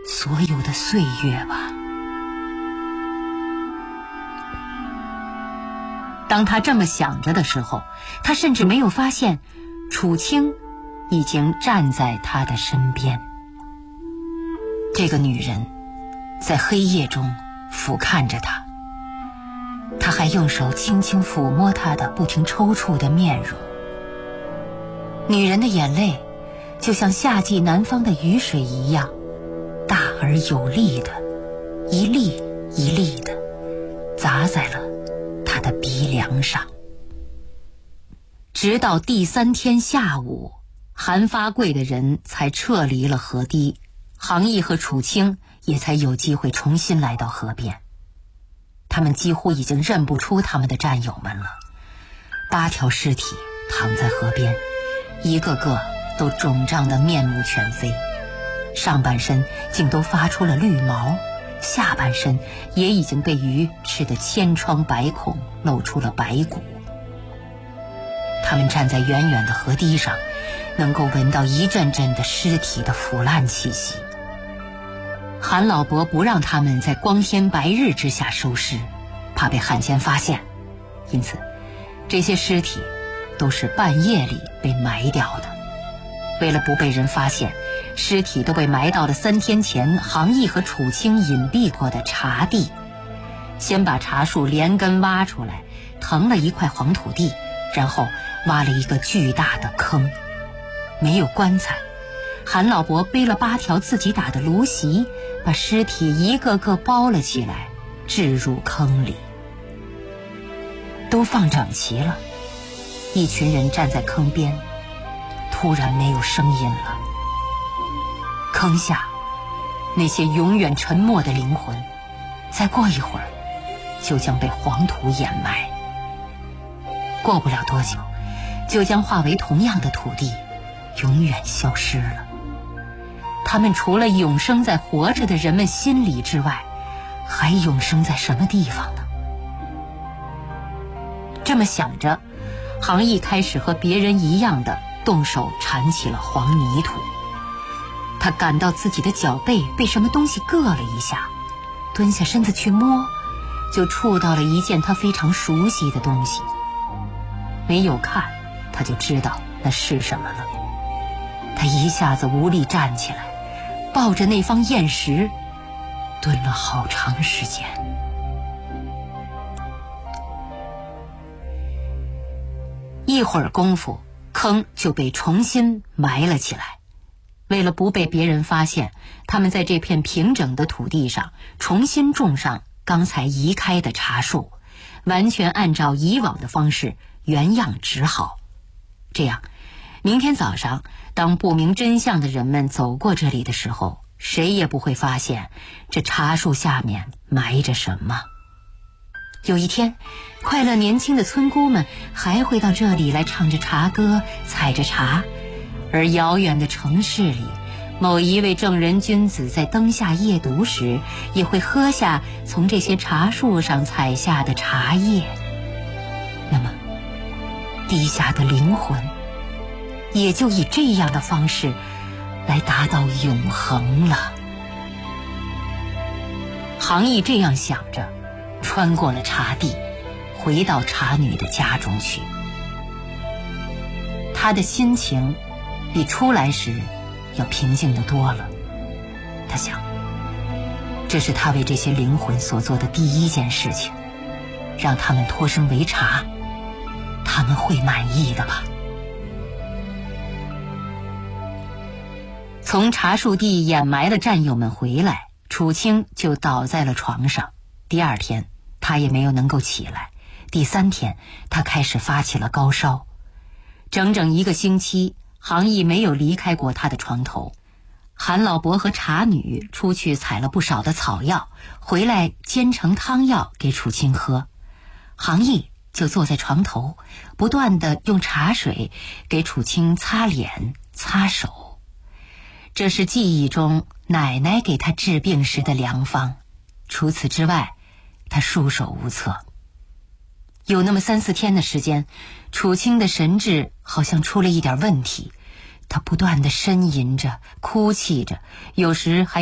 所有的岁月吧。当他这么想着的时候，他甚至没有发现楚清已经站在他的身边。这个女人在黑夜中俯瞰着他，他还用手轻轻抚摸她的不停抽搐的面容。女人的眼泪就像夏季南方的雨水一样，大而有力的，一粒一粒的砸在了他的鼻梁上。直到第3天下午，韩发贵的人才撤离了河堤，杭毅和楚清也才有机会重新来到河边。他们几乎已经认不出他们的战友们了。8条尸体躺在河边，一个个都肿胀得面目全非，上半身竟都发出了绿毛，下半身也已经被鱼吃得千疮百孔，露出了白骨。他们站在远远的河堤上，能够闻到一阵阵的尸体的腐烂气息。韩老伯不让他们在光天白日之下收尸，怕被汉奸发现，因此这些尸体都是半夜里被埋掉的。为了不被人发现，尸体都被埋到了3天前杭毅和楚清隐蔽过的茶地。先把茶树连根挖出来，腾了一块黄土地，然后挖了一个巨大的坑。没有棺材，韩老伯背了8条自己打的芦席，把尸体一个个包了起来，置入坑里。都放整齐了，一群人站在坑边，突然没有声音了。坑下那些永远沉默的灵魂，再过一会儿就将被黄土掩埋，过不了多久就将化为同样的土地，永远消失了。他们除了永生在活着的人们心里之外，还永生在什么地方呢？这么想着，杭毅开始和别人一样的动手铲起了黄泥土。他感到自己的脚背被什么东西硌了一下，蹲下身子去摸，就触到了一件他非常熟悉的东西。没有看，他就知道那是什么了。他一下子无力站起来，抱着那方砚石蹲了好长时间。一会儿功夫，坑就被重新埋了起来。为了不被别人发现，他们在这片平整的土地上重新种上刚才移开的茶树，完全按照以往的方式原样植好。这样，明天早上当不明真相的人们走过这里的时候，谁也不会发现这茶树下面埋着什么。有一天，快乐年轻的村姑们还会到这里来唱着茶歌，采着茶，而遥远的城市里，某一位正人君子在灯下夜读时，也会喝下从这些茶树上采下的茶叶。那么，地下的灵魂也就以这样的方式来达到永恒了。杭毅这样想着，穿过了茶地，回到茶女的家中去。他的心情比出来时要平静得多了。他想，这是他为这些灵魂所做的第一件事情，让他们脱身为茶，他们会满意的吧。从茶树地掩埋了战友们回来，楚清就倒在了床上。第2天他也没有能够起来，第3天他开始发起了高烧。整整1个星期，杭毅没有离开过他的床头。韩老伯和茶女出去采了不少的草药，回来煎成汤药给楚清喝。杭毅就坐在床头，不断地用茶水给楚清擦脸擦手。这是记忆中奶奶给他治病时的良方，除此之外他束手无策。有那么3、4天的时间，楚清的神志好像出了一点问题，他不断地呻吟着哭泣着，有时还